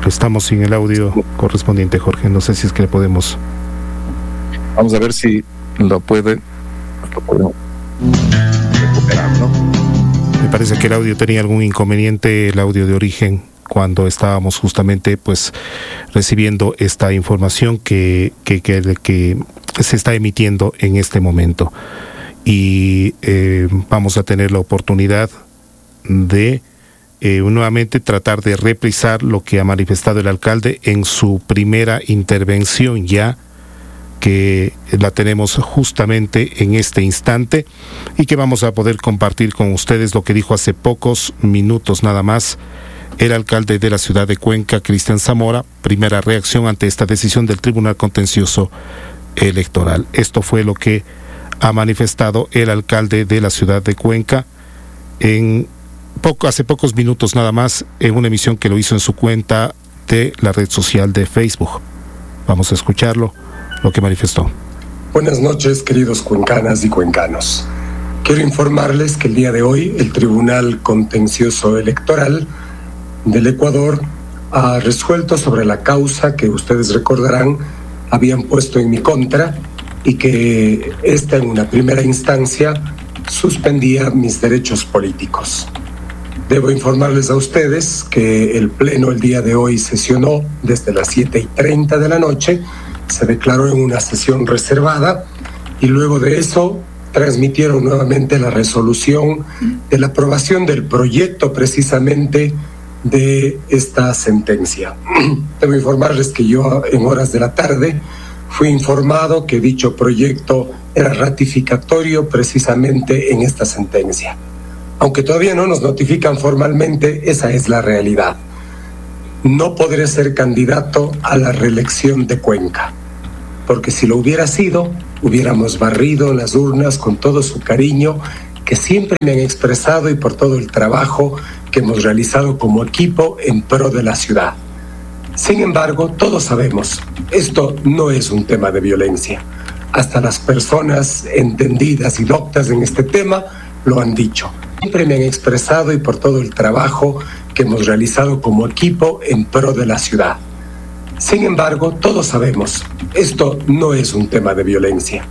Estamos sin el audio correspondiente, Jorge. No sé si es que le podemos... Vamos a ver si lo podemos recuperar, ¿no? Me parece que el audio tenía algún inconveniente, el audio de origen, cuando estábamos justamente pues recibiendo esta información que se está emitiendo en este momento. Y vamos a tener la oportunidad de nuevamente tratar de reprisar lo que ha manifestado el alcalde en su primera intervención, ya que la tenemos justamente en este instante y que vamos a poder compartir con ustedes lo que dijo hace pocos minutos nada más el alcalde de la ciudad de Cuenca, Cristian Zamora, primera reacción ante esta decisión del Tribunal Contencioso Electoral. Esto fue lo que ha manifestado el alcalde de la ciudad de Cuenca hace pocos minutos nada más, en una emisión que lo hizo en su cuenta de la red social de Facebook. Vamos a escucharlo, lo que manifestó. Buenas noches, queridos cuencanas y cuencanos. Quiero informarles que el día de hoy el Tribunal Contencioso Electoral del Ecuador ha resuelto sobre la causa que ustedes recordarán habían puesto en mi contra y que esta en una primera instancia suspendía mis derechos políticos. Debo informarles a ustedes que el Pleno el día de hoy sesionó desde las 7:30 de la noche, se declaró en una sesión reservada y luego de eso transmitieron nuevamente la resolución de la aprobación del proyecto precisamente de esta sentencia. Debo informarles que yo en horas de la tarde fui informado que dicho proyecto era ratificatorio precisamente en esta sentencia. Aunque todavía no nos notifican formalmente, esa es la realidad. No podré ser candidato a la reelección de Cuenca, porque si lo hubiera sido, hubiéramos barrido las urnas con todo su cariño que siempre me han expresado y por todo el trabajo que hemos realizado como equipo en pro de la ciudad. Sin embargo, todos sabemos, esto no es un tema de violencia. Hasta las personas entendidas y doctas en este tema lo han dicho. Siempre me han expresado y por todo el trabajo que hemos realizado como equipo en pro de la ciudad. Sin embargo, todos sabemos, esto no es un tema de violencia.